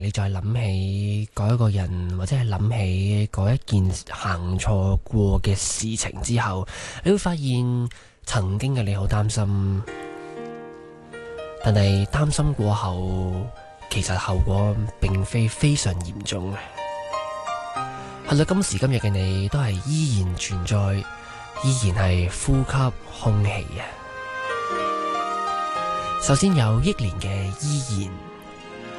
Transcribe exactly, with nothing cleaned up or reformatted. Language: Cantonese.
你再諗起嗰一個人，或者係諗起嗰一件行錯過嘅事情之後，你會發現曾經嘅你好擔心，但係擔心過後，其實後果並非非常嚴重嘅。係啦，今時今日嘅你都係依然存在，依然係呼吸空氣啊。首先有憶蓮嘅依然。